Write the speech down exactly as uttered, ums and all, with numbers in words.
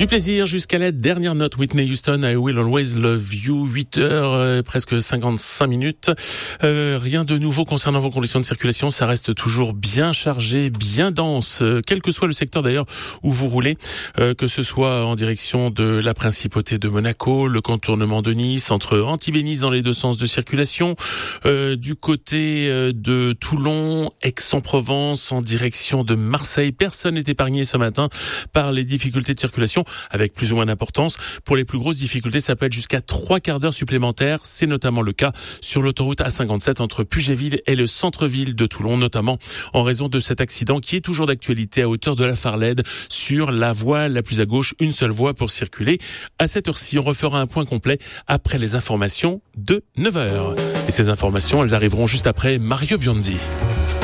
Du plaisir jusqu'à la dernière note. Whitney Houston, I Will Always Love You. huit heures, euh, presque cinquante-cinq minutes. Euh, rien de nouveau concernant vos conditions de circulation. Ça reste toujours bien chargé, bien dense, euh, quel que soit le secteur d'ailleurs où vous roulez, euh, que ce soit en direction de la Principauté de Monaco, le contournement de Nice, entre Antibes et Nice dans les deux sens de circulation, euh, du côté euh, de Toulon, Aix-en-Provence, en direction de Marseille. Personne n'est épargné ce matin par les difficultés de circulation, avec plus ou moins d'importance. Pour les plus grosses difficultés, ça peut être jusqu'à trois quarts d'heure supplémentaires. C'est notamment le cas sur l'autoroute A cinquante-sept entre Puget-Ville et le centre-ville de Toulon, notamment en raison de cet accident qui est toujours d'actualité à hauteur de la Farlède sur la voie la plus à gauche, une seule voie pour circuler. À cette heure-ci, on refera un point complet après les informations de neuf heures. Et ces informations, elles arriveront juste après Mario Biondi.